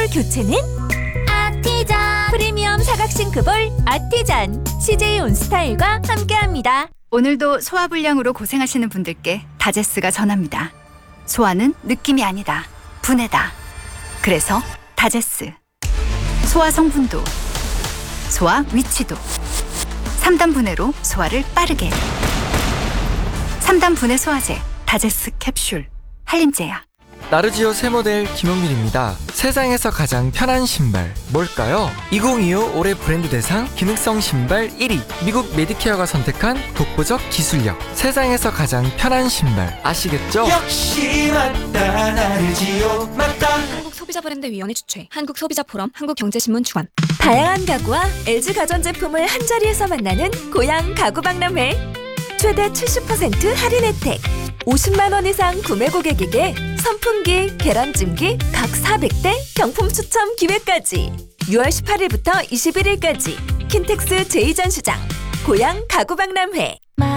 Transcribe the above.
싱크볼 교체는 아티잔. 프리미엄 사각 싱크볼 아티잔. CJ 온스타일과 함께합니다. 오늘도 소화불량으로 고생하시는 분들께 다제스가 전합니다. 소화는 느낌이 아니다. 분해다. 그래서 다제스. 소화 성분도, 소화 위치도 3단 분해로 소화를 빠르게. 3단 분해 소화제 다제스 캡슐. 한림제약. 나르지오 새 모델 김용민입니다. 세상에서 가장 편한 신발 뭘까요? 2025 올해 브랜드 대상 기능성 신발 1위. 미국 메디케어가 선택한 독보적 기술력. 세상에서 가장 편한 신발 아시겠죠? 역시 맞다 나르지오 맞다. 한국소비자브랜드위원회 주최, 한국소비자포럼, 한국경제신문 주관. 다양한 가구와 LG 가전제품을 한자리에서 만나는 고양 가구박람회. 최대 70% 할인 혜택. 50만 원 이상 구매 고객에게 선풍기, 계란찜기 각 400대 경품 추첨 기회까지. 6월 18일부터 21일까지 킨텍스 제2전시장 고양 가구박람회.